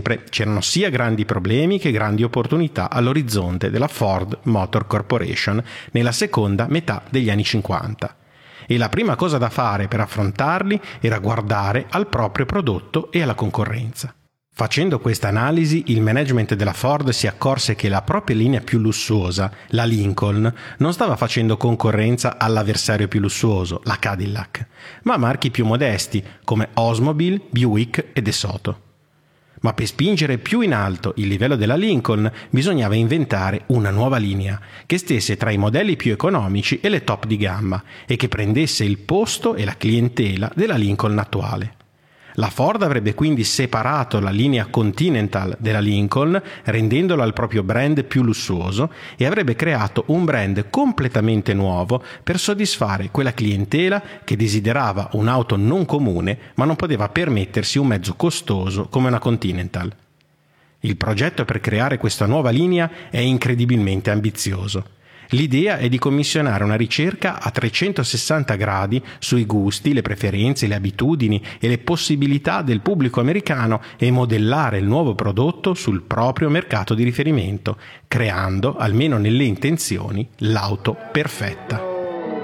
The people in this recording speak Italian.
sempre c'erano sia grandi problemi che grandi opportunità all'orizzonte della Ford Motor Corporation nella seconda metà degli anni 50. E la prima cosa da fare per affrontarli era guardare al proprio prodotto e alla concorrenza. Facendo questa analisi, il management della Ford si accorse che la propria linea più lussuosa, la Lincoln, non stava facendo concorrenza all'avversario più lussuoso, la Cadillac, ma a marchi più modesti come Oldsmobile, Buick e DeSoto. Ma per spingere più in alto il livello della Lincoln bisognava inventare una nuova linea che stesse tra i modelli più economici e le top di gamma e che prendesse il posto e la clientela della Lincoln attuale. La Ford avrebbe quindi separato la linea Continental della Lincoln, rendendola il proprio brand più lussuoso, e avrebbe creato un brand completamente nuovo per soddisfare quella clientela che desiderava un'auto non comune ma non poteva permettersi un mezzo costoso come una Continental. Il progetto per creare questa nuova linea è incredibilmente ambizioso. L'idea è di commissionare una ricerca a 360 gradi sui gusti, le preferenze, le abitudini e le possibilità del pubblico americano e modellare il nuovo prodotto sul proprio mercato di riferimento, creando, almeno nelle intenzioni, l'auto perfetta.